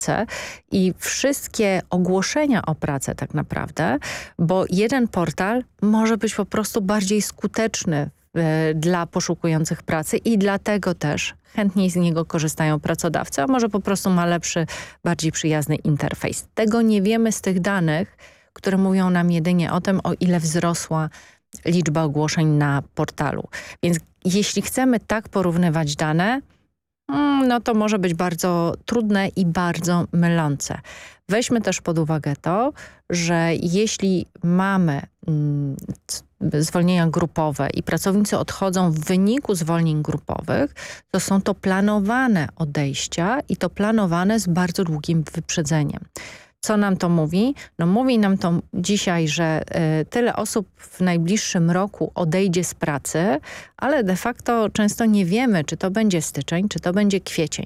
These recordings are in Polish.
i wszystkie ogłoszenia o pracę tak naprawdę, bo jeden portal może być po prostu bardziej skuteczny dla poszukujących pracy i dlatego też chętniej z niego korzystają pracodawcy, a może po prostu ma lepszy, bardziej przyjazny interfejs. Tego nie wiemy z tych danych, które mówią nam jedynie o tym, o ile wzrosła liczba ogłoszeń na portalu. Więc jeśli chcemy tak porównywać dane, no to może być bardzo trudne i bardzo mylące. Weźmy też pod uwagę to, że jeśli mamy zwolnienia grupowe i pracownicy odchodzą w wyniku zwolnień grupowych, to są to planowane odejścia i to planowane z bardzo długim wyprzedzeniem. Co nam to mówi? No mówi nam to dzisiaj, że tyle osób w najbliższym roku odejdzie z pracy, ale de facto często nie wiemy, czy to będzie styczeń, czy to będzie kwiecień.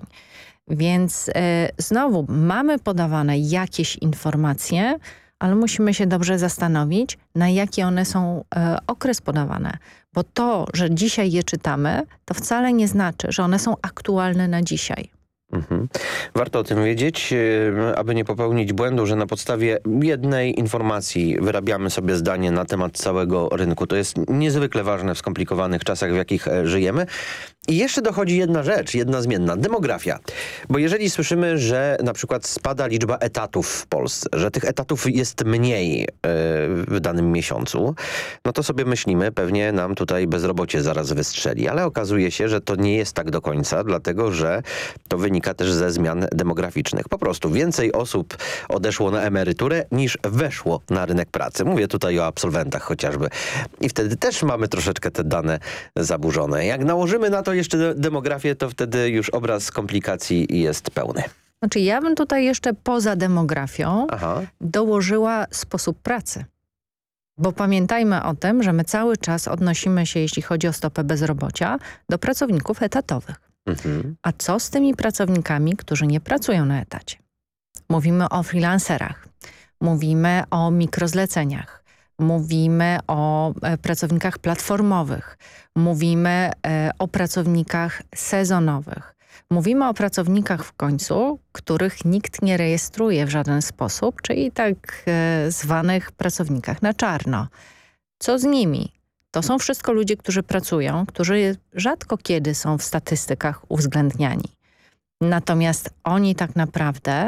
Więc znowu mamy podawane jakieś informacje, ale musimy się dobrze zastanowić, na jaki one są okres podawane. Bo to, że dzisiaj je czytamy, to wcale nie znaczy, że one są aktualne na dzisiaj. Warto o tym wiedzieć, aby nie popełnić błędu, że na podstawie jednej informacji wyrabiamy sobie zdanie na temat całego rynku. To jest niezwykle ważne w skomplikowanych czasach, w jakich żyjemy. I jeszcze dochodzi jedna rzecz, jedna zmienna, demografia. Bo jeżeli słyszymy, że na przykład spada liczba etatów w Polsce, że tych etatów jest mniej w danym miesiącu, no to sobie myślimy, pewnie nam tutaj bezrobocie zaraz wystrzeli. Ale okazuje się, że to nie jest tak do końca, dlatego że to wynika też ze zmian demograficznych. Po prostu więcej osób odeszło na emeryturę niż weszło na rynek pracy. Mówię tutaj o absolwentach chociażby. I wtedy też mamy troszeczkę te dane zaburzone. Jak nałożymy na to jeszcze demografię, to wtedy już obraz komplikacji jest pełny. Znaczy ja bym tutaj jeszcze poza demografią dołożyła sposób pracy. Bo pamiętajmy o tym, że my cały czas odnosimy się, jeśli chodzi o stopę bezrobocia, do pracowników etatowych. A co z tymi pracownikami, którzy nie pracują na etacie? Mówimy o freelancerach, mówimy o mikrozleceniach, mówimy o pracownikach platformowych, mówimy o pracownikach sezonowych. Mówimy o pracownikach w końcu, których nikt nie rejestruje w żaden sposób, czyli tak zwanych pracownikach na czarno. Co z nimi? To są wszystko ludzie, którzy pracują, którzy rzadko kiedy są w statystykach uwzględniani. Natomiast oni tak naprawdę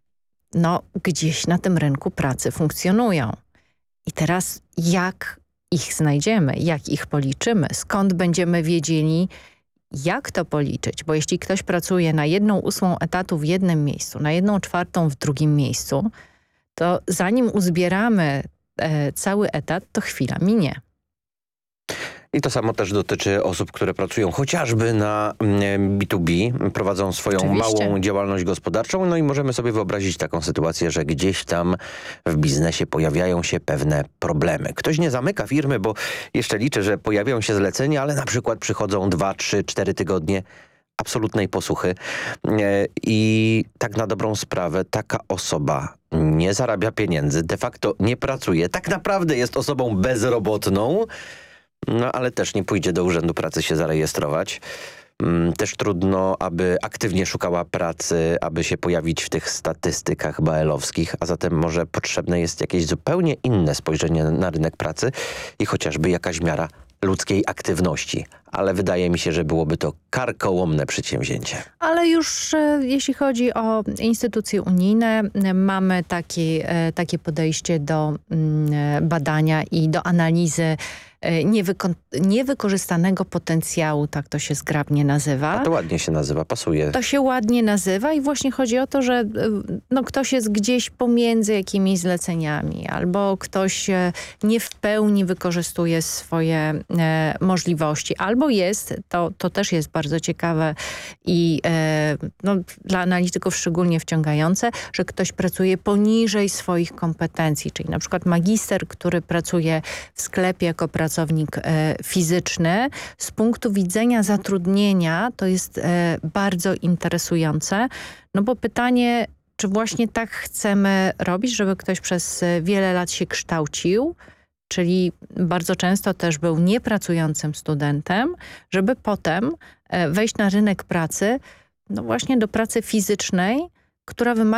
gdzieś na tym rynku pracy funkcjonują. I teraz jak ich znajdziemy, jak ich policzymy, skąd będziemy wiedzieli, jak to policzyć? Bo jeśli ktoś pracuje na 1/8 etatu w jednym miejscu, na 1/4 w drugim miejscu, to zanim uzbieramy cały etat, to chwila minie. I to samo też dotyczy osób, które pracują chociażby na B2B, prowadzą swoją małą działalność gospodarczą. No i możemy sobie wyobrazić taką sytuację, że gdzieś tam w biznesie pojawiają się pewne problemy. Ktoś nie zamyka firmy, bo jeszcze liczy, że pojawiają się zlecenia, ale na przykład przychodzą 2, 3, 4 tygodnie absolutnej posłuchy. I tak na dobrą sprawę taka osoba nie zarabia pieniędzy, de facto nie pracuje, tak naprawdę jest osobą bezrobotną, no ale też nie pójdzie do Urzędu Pracy się zarejestrować. Też trudno, aby aktywnie szukała pracy, aby się pojawić w tych statystykach BL-owskich, a zatem może potrzebne jest jakieś zupełnie inne spojrzenie na rynek pracy i chociażby jakaś miara ludzkiej aktywności. Ale wydaje mi się, że byłoby to karkołomne przedsięwzięcie. Ale już jeśli chodzi o instytucje unijne, mamy takie podejście do badania i do analizy niewykorzystanego potencjału, tak to się zgrabnie nazywa. A to ładnie się nazywa, pasuje. To się ładnie nazywa i właśnie chodzi o to, że ktoś jest gdzieś pomiędzy jakimiś zleceniami albo ktoś nie w pełni wykorzystuje swoje możliwości. Albo jest, to też jest bardzo ciekawe i dla analityków szczególnie wciągające, że ktoś pracuje poniżej swoich kompetencji, czyli na przykład magister, który pracuje w sklepie jako pracownik fizyczny. Z punktu widzenia zatrudnienia to jest bardzo interesujące, no bo pytanie, czy właśnie tak chcemy robić, żeby ktoś przez wiele lat się kształcił, czyli bardzo często też był niepracującym studentem, żeby potem wejść na rynek pracy, no właśnie do pracy fizycznej, która wymaga